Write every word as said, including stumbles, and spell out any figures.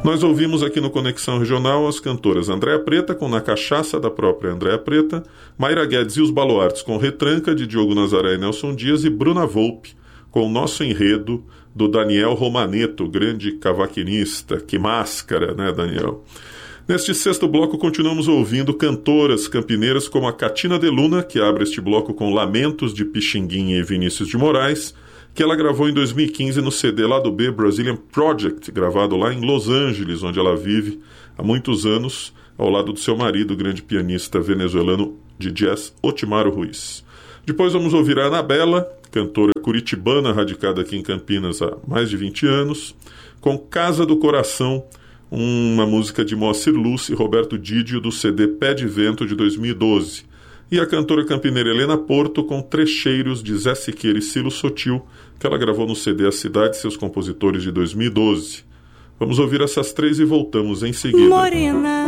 Nós ouvimos aqui no Conexão Regional as cantoras Andréa Preta com Na Cachaça, da própria Andréa Preta, Mayra Guedes e os Baluartes com Retranca, de Diogo Nazaré e Nelson Dias, e Bruna Volpe com o Nosso Enredo, do Daniel Romaneto, grande cavaquinista. Que máscara, né, Daniel? Neste sexto bloco, continuamos ouvindo cantoras campineiras como a Catina de Luna, que abre este bloco com Lamentos, de Pixinguinha e Vinícius de Moraes, que ela gravou em dois mil e quinze no C D Lado B Brazilian Project, gravado lá em Los Angeles, onde ela vive há muitos anos, ao lado do seu marido, o grande pianista venezuelano de jazz Otimaro Ruiz. Depois vamos ouvir a Anabela, cantora curitibana radicada aqui em Campinas há mais de vinte anos, com Casa do Coração, uma música de Moacir Lúcio e Roberto Didio do C D Pé de Vento de dois mil e doze. E a cantora campineira Helena Porto com Trecheiros de Zé Siqueira e Cilo Sotil, que ela gravou no C D A Cidade e seus compositores de dois mil e doze. Vamos ouvir essas três e voltamos em seguida. Morena,